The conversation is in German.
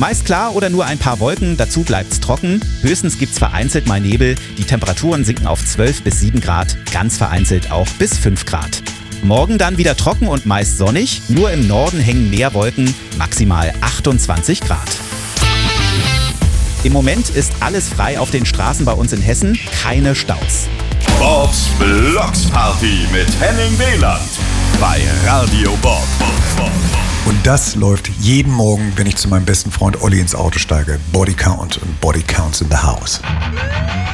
Meist klar oder nur ein paar Wolken, dazu bleibt's trocken. Höchstens gibt's vereinzelt mal Nebel. Die Temperaturen sinken auf 12 bis 7 Grad, ganz vereinzelt auch bis 5 Grad. Morgen dann wieder trocken und meist sonnig. Nur im Norden hängen mehr Wolken, maximal 28 Grad. Im Moment ist alles frei auf den Straßen bei uns in Hessen, keine Staus. Bobs Blocksparty mit Henning Wieland bei Radio Bob. Und das läuft jeden Morgen, wenn ich zu meinem besten Freund Olli ins Auto steige. Body Count und Body Counts in the House.